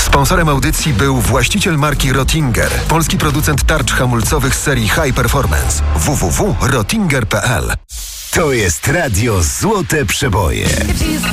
Sponsorem audycji był właściciel marki Rottinger, polski producent tarcz hamulcowych z serii High Performance. www.rottinger.pl. To jest radio Złote Przeboje.